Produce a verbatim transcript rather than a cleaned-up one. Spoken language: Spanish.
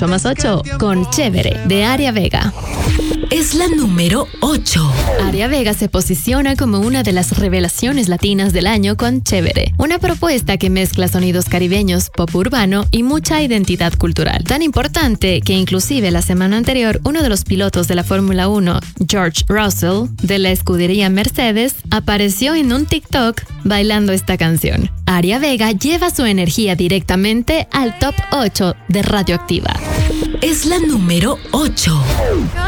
ocho más ocho con Chévere de Aria Vega. Es la número ocho. Aria Vega se posiciona como una de las revelaciones latinas del año con Chévere, una propuesta que mezcla sonidos caribeños, pop urbano y mucha identidad cultural. Tan importante que inclusive la semana anterior uno de los pilotos de la Fórmula uno, George Russell, de la escudería Mercedes, apareció en un TikTok bailando esta canción. Aria Vega lleva su energía directamente al top ocho de Radioactiva. Es la número ocho.